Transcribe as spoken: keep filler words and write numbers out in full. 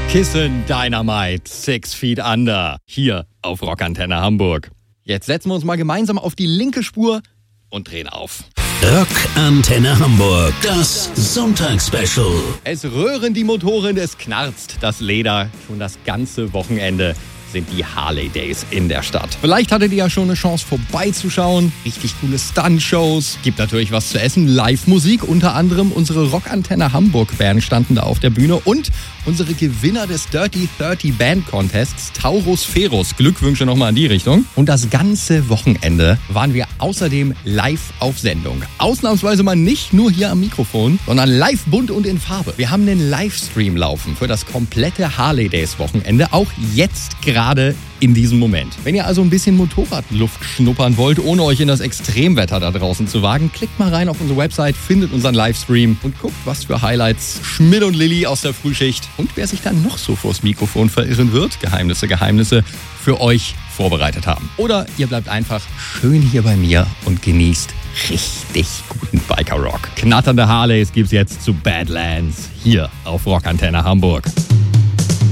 Kissen Dynamite, Six Feet Under, hier auf Rockantenne Hamburg. Jetzt setzen wir uns mal gemeinsam auf die linke Spur und drehen auf. Rockantenne Hamburg, das Sonntagsspecial. Es röhren die Motoren, es knarzt das Leder. Schon das ganze Wochenende sind die Harley Days in der Stadt. Vielleicht hattet ihr ja schon eine Chance vorbeizuschauen. Richtig coole Stunt-Shows. Gibt natürlich was zu essen. Live-Musik. Unter anderem unsere Rockantenne Hamburg-Band standen da auf der Bühne. Und unsere Gewinner des Dirty dreißig Band Contests, Taurus Ferus. Glückwünsche nochmal in die Richtung. Und das ganze Wochenende waren wir außerdem live auf Sendung. Ausnahmsweise mal nicht nur hier am Mikrofon, sondern live bunt und in Farbe. Wir haben einen Livestream laufen für das komplette Harley Days Wochenende. Auch jetzt gerade. Gerade in diesem Moment. Wenn ihr also ein bisschen Motorradluft schnuppern wollt, ohne euch in das Extremwetter da draußen zu wagen, klickt mal rein auf unsere Website, findet unseren Livestream und guckt, was für Highlights Schmidt und Lilly aus der Frühschicht und wer sich dann noch so vors Mikrofon verirren wird, Geheimnisse, Geheimnisse, für euch vorbereitet haben. Oder ihr bleibt einfach schön hier bei mir und genießt richtig guten Biker-Rock. Knatternde Harleys gibt's jetzt zu Badlands hier auf Rockantenne Hamburg.